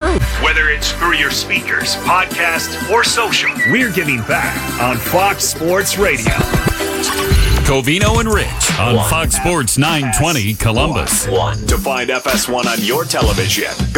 truth. Whether it's through your speakers, podcast, or social, we're giving back on Fox Sports Radio. Covino and Rich on Fox Sports 920 Columbus. To find FS1 on your television, go